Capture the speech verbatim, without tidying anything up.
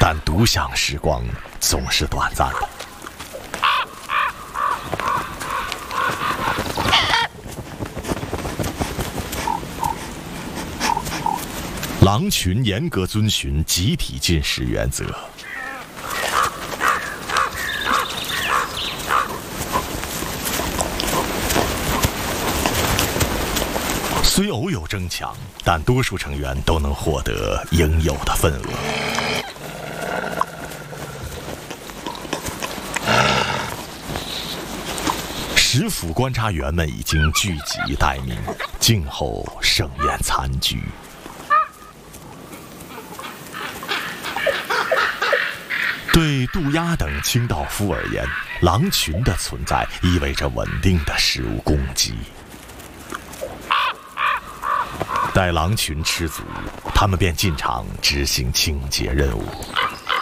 但独享时光总是短暂的。狼群严格遵循集体进食原则。虽偶有争抢，但多数成员都能获得应有的份额。食府观察员们已经聚集待命，静候盛宴餐具。对渡鸦等清道夫而言，狼群的存在意味着稳定的食物供给。待狼群吃足，他们便进场执行清洁任务。